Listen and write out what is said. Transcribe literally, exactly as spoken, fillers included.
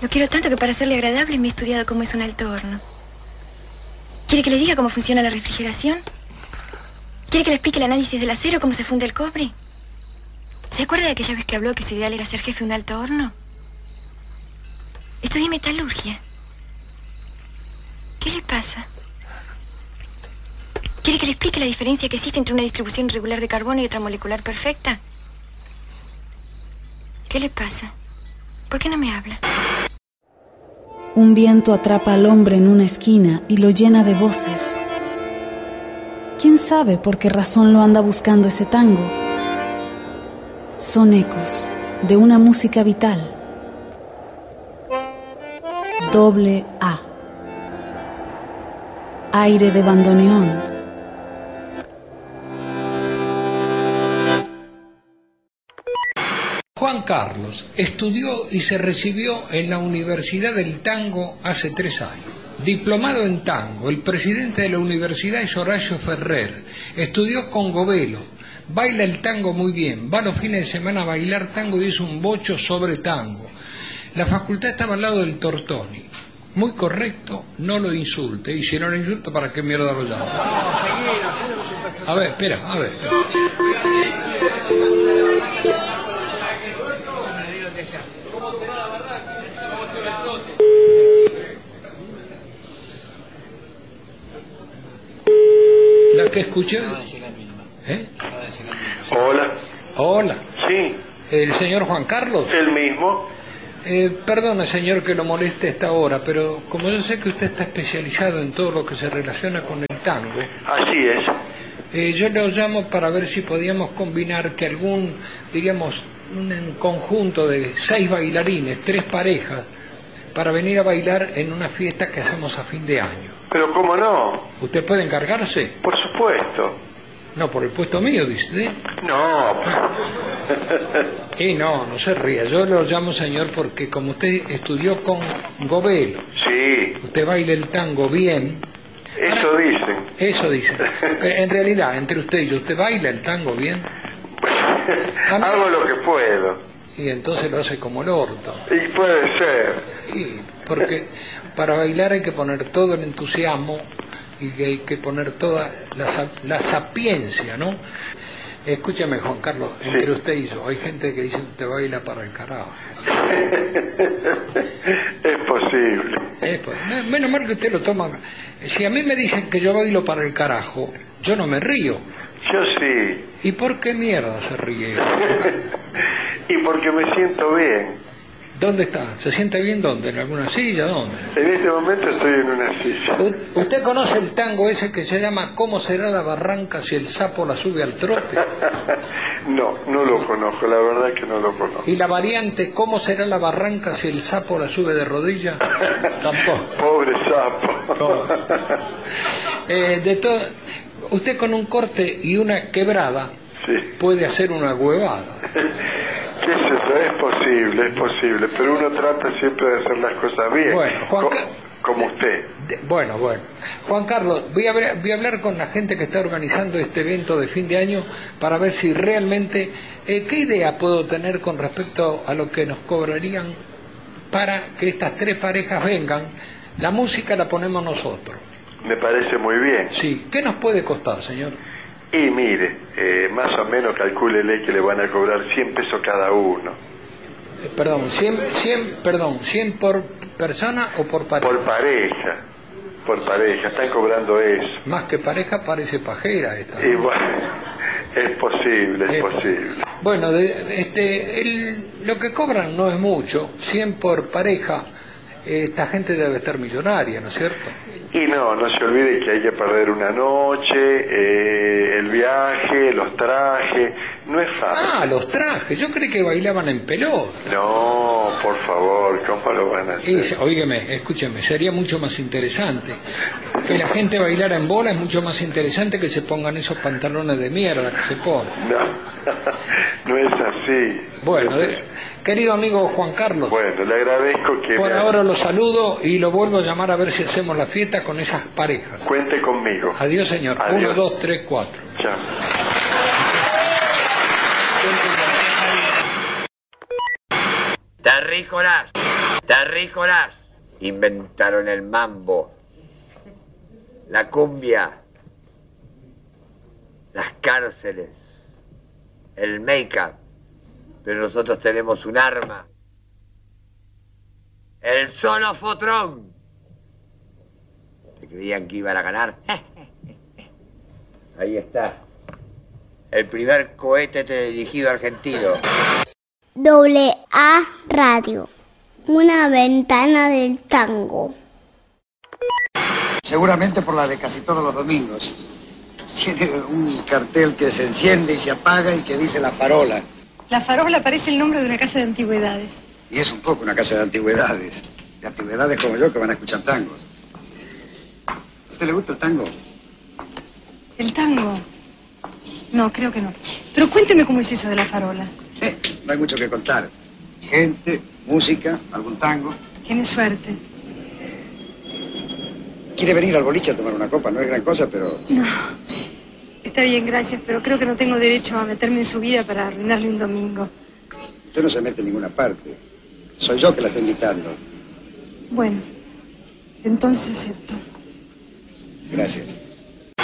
Lo quiero tanto que para serle agradable me he estudiado cómo es un alto horno. ¿Quiere que le diga cómo funciona la refrigeración? ¿Quiere que le explique el análisis del acero, cómo se funde el cobre? ¿Se acuerda de aquella vez que habló que su ideal era ser jefe de un alto horno? Estudié metalurgia. ¿Qué le pasa? ¿Quiere que le explique la diferencia que existe entre una distribución irregular de carbono y otra molecular perfecta? ¿Qué le pasa? ¿Por qué no me habla? Un viento atrapa al hombre en una esquina y lo llena de voces. ¿Quién sabe por qué razón lo anda buscando ese tango? Son ecos de una música vital. Doble A. Aire de bandoneón. Juan Carlos estudió y se recibió en la Universidad del Tango hace tres años. Diplomado en tango, el presidente de la universidad es Horacio Ferrer. Estudió con Govelo, baila el tango muy bien, va los fines de semana a bailar tango y es un bocho sobre tango. La facultad estaba al lado del Tortoni. Muy correcto, no lo insulte. Y si no lo insulto, ¿para qué mierda lo llamo? A ver, espera, a ver. La que escuché. ¿Eh? Hola. Hola. Sí. ¿El señor Juan Carlos? El mismo. Eh, perdone, señor, que lo moleste a esta hora, pero como yo sé que usted está especializado en todo lo que se relaciona con el tango. Así es. Eh, yo lo llamo para ver si podíamos combinar que algún, diríamos, un conjunto de seis bailarines, tres parejas, para venir a bailar en una fiesta que hacemos a fin de año. Pero cómo no. ¿Usted puede encargarse? Por supuesto. No, por el puesto mío, dice. No. Y no, no se ría. Yo lo llamo señor porque como usted estudió con Govelo, sí, usted baila el tango bien. Eso Ahora, dicen. Eso dicen. En realidad, entre usted y yo, ¿usted baila el tango bien? Hago lo que puedo. Y entonces lo hace como el orto. Y puede ser. Y porque para bailar hay que poner todo el entusiasmo y que hay que poner toda la, la sapiencia, ¿no? Escúchame, Juan Carlos, entre sí. Usted y yo, hay gente que dice que usted baila para el carajo. Es posible. Es posible. Menos mal que usted lo toma. Si a mí me dicen que yo bailo para el carajo, yo no me río. Yo sí. ¿Y por qué mierda se ríe? Y porque me siento bien. ¿Dónde está? ¿Se siente bien dónde? ¿En alguna silla? ¿Dónde? En este momento estoy en una silla. U- ¿Usted conoce el tango ese que se llama ¿Cómo será la barranca si el sapo la sube al trote? No, no lo conozco, la verdad que no lo conozco. ¿Y la variante ¿Cómo será la barranca si el sapo la sube de rodilla? Tampoco. Pobre sapo. Todo. Eh, de todo, usted con un corte y una quebrada sí. puede hacer una huevada. ¿Qué es eso? Es posible, es posible, pero uno trata siempre de hacer las cosas bien, bueno, Juan Co Ca como usted. De, bueno, bueno. Juan Carlos, voy a, ver, voy a hablar con la gente que está organizando este evento de fin de año para ver si realmente, eh, ¿qué idea puedo tener con respecto a lo que nos cobrarían para que estas tres parejas vengan? La música la ponemos nosotros. Me parece muy bien. Sí. ¿Qué nos puede costar, señor? Y mire, eh, más o menos calcúlele que le van a cobrar cien pesos cada uno. Eh, perdón, cien, cien, perdón, cien por persona o por pareja. Por pareja, por pareja, están cobrando eso. Más que pareja parece pajera esta, ¿no? Y bueno, es posible, es, es posible. posible. Bueno, de, este, el, lo que cobran no es mucho, cien por pareja. Eh, esta gente debe estar millonaria, ¿no es cierto? Y no, no se olvide que hay que perder una noche, eh, el viaje, los trajes, no es fácil. Ah, los trajes, yo creí que bailaban en pelota. No, por favor, ¿cómo lo van a hacer? Es, oígame, escúcheme, sería mucho más interesante. Que la gente bailara en bola es mucho más interesante que se pongan esos pantalones de mierda que se ponen. No, no es así. Bueno, de, querido amigo Juan Carlos. Bueno, le agradezco que... Por me... ahora lo saludo y lo vuelvo a llamar a ver si hacemos la fiesta con esas parejas. Cuente conmigo. Adiós, señor. Adiós. Uno, dos, tres, cuatro. Chao. Terrícolas. Terrícolas inventaron el mambo, la cumbia, las cárceles, el make-up, pero nosotros tenemos un arma, el sonofotrón. ¿Se creían que iban a ganar? Ahí está, el primer cohete dirigido argentino. Doble A Radio, una ventana del tango. Seguramente por la de casi todos los domingos. Tiene un cartel que se enciende y se apaga y que dice La Farola. La Farola parece el nombre de una casa de antigüedades. Y es un poco una casa de antigüedades. De antigüedades como yo que van a escuchar tangos. ¿A usted le gusta el tango? ¿El tango? No, creo que no. Pero cuénteme cómo es eso de La Farola. Eh, no hay mucho que contar. Gente, música, algún tango. Tiene suerte. ¿Quiere venir al boliche a tomar una copa? No es gran cosa, pero... No. Está bien, gracias, pero creo que no tengo derecho a meterme en su vida para arruinarle un domingo. Usted no se mete en ninguna parte. Soy yo que la estoy invitando. Bueno, entonces acepto. Gracias.